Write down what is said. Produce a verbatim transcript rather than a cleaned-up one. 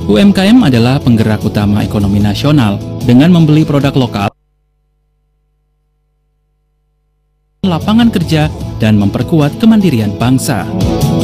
U M K M adalah penggerak utama ekonomi nasional dengan membeli produk lokal, lapangan kerja, dan memperkuat kemandirian bangsa.